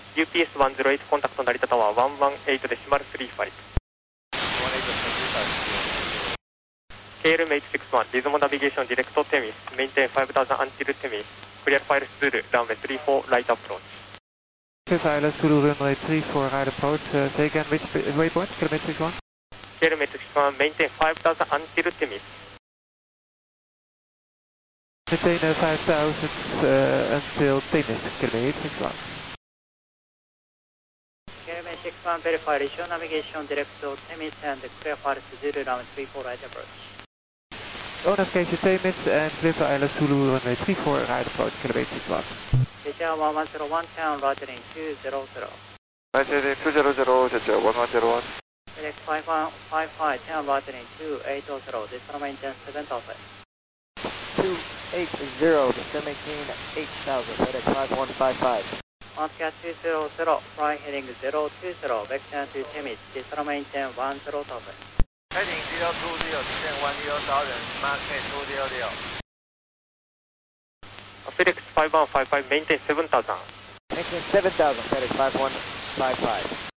UPS 108 コンタクト成田タワー118デシマル35。KLM861 Dismo Navigation Direct Temis, maintain 5000 until Temis, clear file Zulu, runway 34 right approach. Pilot Zulu runway 34 right approach, say again which waypoint, KLM861? KLM861 maintain 5000 until Temis. Maintain 5000 until Temis, KLM861. KLM861 verify regional navigation direct to Temis and clear file Zulu, runway 34 right approach. Navigation Temis and clear for Island Zulu runway 34 right approach, KLM861. Asia 1101, turn right heading 200. Right heading 200, Jeju 1101. FedEx 5155, turn right heading 280, descend maintain 7000. 280, descend maintain 8000, FedEx 5155. Oscar 200, fly heading 020, vector to Temis, descend maintain 10,000. Heading 020, descend 10,000, mark 200. FedEx 5155 maintain 7000. Maintain 7000, FedEx 5155.